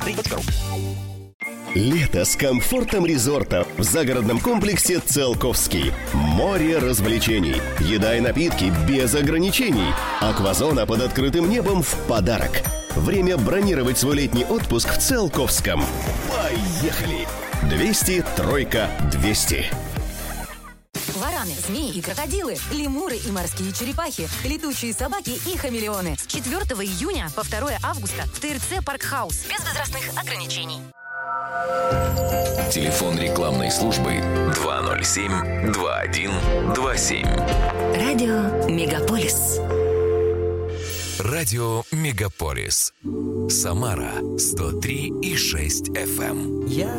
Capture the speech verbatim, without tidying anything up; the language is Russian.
Лето с комфортом резорта в загородном комплексе «Циолковский». Море развлечений, еда и напитки без ограничений. Аквазона под открытым небом в подарок. Время бронировать свой летний отпуск в Циолковском. Поехали! двести тройка двести. Вараны, змеи и крокодилы, лемуры и морские черепахи, летучие собаки и хамелеоны. С четвёртого июня по второе августа в ТРЦ «Паркхаус». Без возрастных ограничений. Телефон рекламной службы два ноль семь два один два семь. Радио Мегаполис. Радио Мегаполис. Самара сто три и шесть эф эм. Я